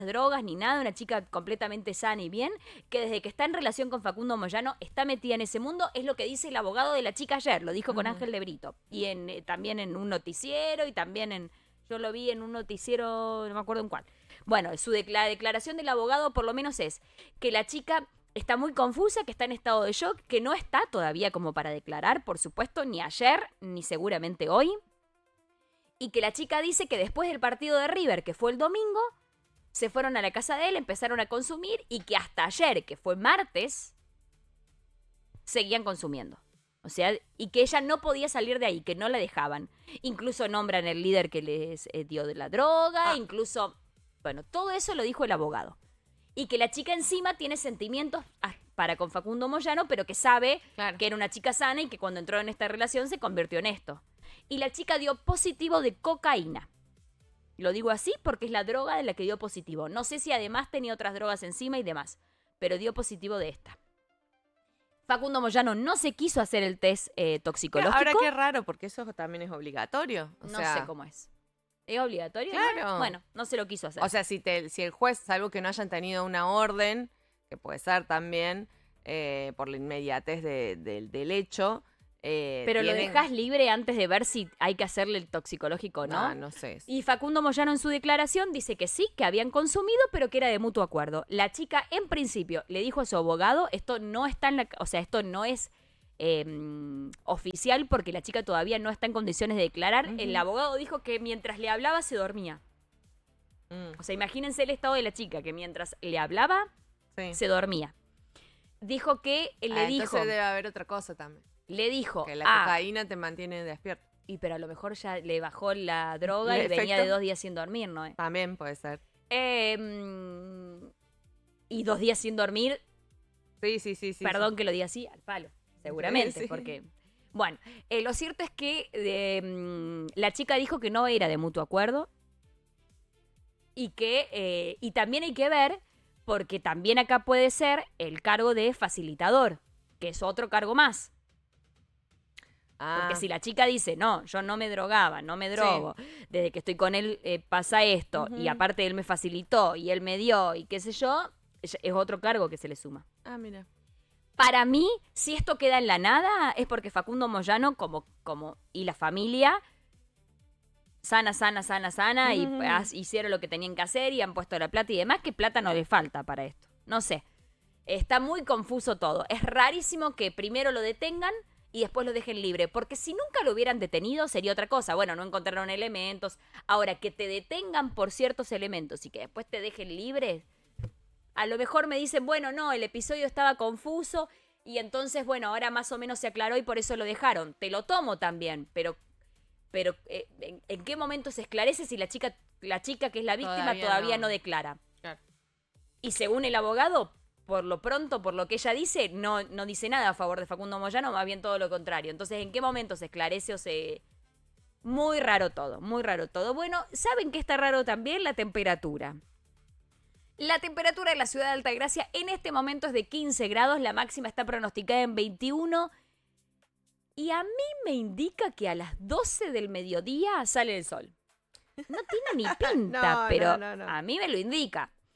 drogas ni nada, una chica completamente sana y bien, que desde que está en relación con Facundo Moyano está metida en ese mundo, es lo que dice el abogado de la chica ayer, lo dijo con Ujú. Ángel de Brito, y también en un noticiero, y también yo lo vi en un noticiero, no me acuerdo en cuál. Bueno, la declaración del abogado por lo menos es que la chica está muy confusa, que está en estado de shock, que no está todavía como para declarar, por supuesto, ni ayer, ni seguramente hoy, y que la chica dice que después del partido de River, que fue el domingo, se fueron a la casa de él, empezaron a consumir y que hasta ayer, que fue martes, seguían consumiendo. O sea, y que ella no podía salir de ahí, que no la dejaban. Incluso nombran el líder que les dio de la droga, Ah, incluso, bueno, todo eso lo dijo el abogado. Y que la chica encima tiene sentimientos para con Facundo Moyano, pero que sabe claro. que era una chica sana y que cuando entró en esta relación se convirtió en esto. Y la chica dio positivo de cocaína. Lo digo así porque es la droga de la que dio positivo. No sé si además tenía otras drogas encima y demás, pero dio positivo de esta. Facundo Moyano no se quiso hacer el test Ahora toxicológico. qué raro, porque eso también es obligatorio. O No sea, sé cómo es. ¿Es obligatorio? ¿No? claro. Bueno, no se lo quiso hacer. O sea, si el juez, salvo que no hayan tenido una orden, que puede ser también por la inmediatez del hecho, Pero lo tienen... dejas libre antes de ver si hay que hacerle el toxicológico o No, no. no sé. Y Facundo Moyano en su declaración dice que sí, que habían consumido, pero que era de mutuo acuerdo. La chica en principio le dijo a su abogado, esto no está en la, o sea, esto no es oficial porque la chica todavía no está en condiciones de declarar. El Ujú. abogado dijo que mientras le hablaba se dormía. Mm, O sea, imagínense el estado de la chica, que mientras le hablaba sí. se dormía. Dijo que Entonces debe haber otra cosa también. le dijo, Que la cocaína te mantiene despierto. y pero a lo mejor ya le bajó la droga ¿El y venía de efecto? 2 días sin dormir, ¿no? También puede ser. Y 2 días sin dormir, Sí, sí, sí, sí. perdón que lo diga así, al palo, seguramente, Sí. porque... Bueno, lo cierto es que la chica dijo que no era de mutuo acuerdo y que y también hay que ver, porque también acá puede ser el cargo de facilitador, que es otro cargo más. Porque Ah, si la chica dice, no, yo no me drogaba, no me sí. drogo, desde que estoy con él pasa esto, y Ujú. aparte él me facilitó y él me dio y qué sé yo, es otro cargo que se le suma. Ah, mira. Para mí, si esto queda en la nada, es porque Facundo Moyano y la familia, sana, y Ujú. hicieron lo que tenían que hacer y han puesto la plata y demás, que plata no le falta para esto. No sé. Está muy confuso todo. Es rarísimo que primero lo detengan y después lo dejen libre, porque si nunca lo hubieran detenido sería otra cosa. Bueno, no encontraron elementos. Ahora, que te detengan por ciertos elementos y que después te dejen libre, a lo mejor me dicen, bueno, no, el episodio estaba confuso y entonces, bueno, ahora más o menos se aclaró y por eso lo dejaron. Te lo tomo también, pero ¿en qué momento se esclarece si la chica que es la víctima Todavía todavía no no. declara? Claro. Y según el abogado, por lo pronto, por lo que ella dice, no dice nada a favor de Facundo Moyano, más bien todo lo contrario. Entonces, ¿en qué momento se esclarece o se...? Muy raro todo, muy raro todo. Bueno, ¿saben qué está raro también? La temperatura. La temperatura de la ciudad de Altagracia en este momento es de 15 grados, la máxima está pronosticada en 21 y a mí me indica que a las 12 del mediodía sale el sol. No tiene ni pinta, No, no, pero no, no. a mí me lo indica.